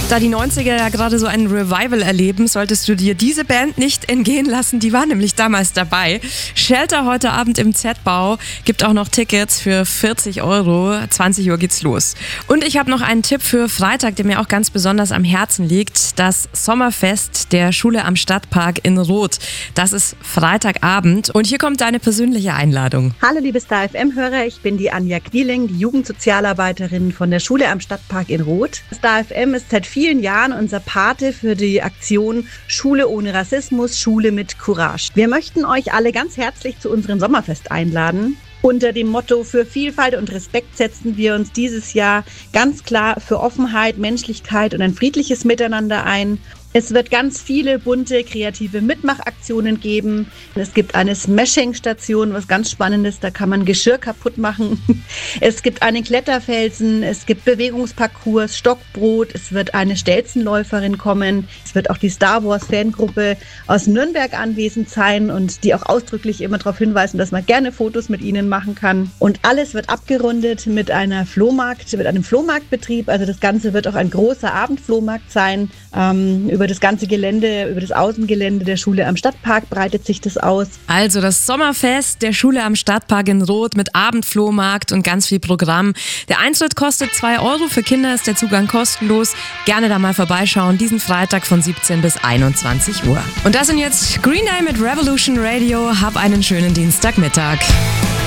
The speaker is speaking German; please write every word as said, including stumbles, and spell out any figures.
Da die neunziger ja gerade so ein Revival erleben, solltest du dir diese Band nicht entgehen lassen. Die war nämlich damals dabei. Shelter heute Abend im Z-Bau. Gibt auch noch Tickets für vierzig Euro. zwanzig Uhr geht's los. Und ich habe noch einen Tipp für Freitag, der mir auch ganz besonders am Herzen liegt. Das Sommerfest der Schule am Stadtpark in Roth. Das ist Freitagabend. Und hier kommt deine persönliche Einladung. Hallo liebe Star F M-Hörer, ich bin die Anja Knieling, die Jugendsozialarbeiterin von der Schule am Stadtpark in Roth. Star F M ist seit vielen Jahren unser Pate für die Aktion Schule ohne Rassismus, Schule mit Courage. Wir möchten euch alle ganz herzlich zu unserem Sommerfest einladen. Unter dem Motto für Vielfalt und Respekt setzen wir uns dieses Jahr ganz klar für Offenheit, Menschlichkeit und ein friedliches Miteinander ein. Es wird ganz viele bunte, kreative Mitmachaktionen geben. Es gibt eine Smashing-Station, was ganz spannend ist, da kann man Geschirr kaputt machen. Es gibt einen Kletterfelsen, es gibt Bewegungsparcours, Stockbrot, es wird eine Stelzenläuferin kommen. Es wird auch die Star Wars-Fangruppe aus Nürnberg anwesend sein und die auch ausdrücklich immer darauf hinweisen, dass man gerne Fotos mit ihnen machen kann. Und alles wird abgerundet mit einer Flohmarkt, mit einem Flohmarktbetrieb. Also das Ganze wird auch ein großer Abendflohmarkt sein. Ähm, Über das ganze Gelände, über das Außengelände der Schule am Stadtpark breitet sich das aus. Also das Sommerfest der Schule am Stadtpark in Roth mit Abendflohmarkt und ganz viel Programm. Der Eintritt kostet zwei Euro, für Kinder ist der Zugang kostenlos. Gerne da mal vorbeischauen, diesen Freitag von siebzehn bis einundzwanzig Uhr. Und das sind jetzt Green Day mit Revolution Radio. Hab einen schönen Dienstagmittag.